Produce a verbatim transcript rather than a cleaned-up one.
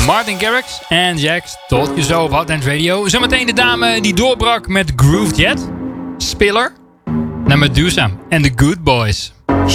Martin Garrix en Jax, Told You So op Hot Dance Radio. Zometeen de dame die doorbrak met Groove Jet, Spiller, naar Medusa en The Good Boys.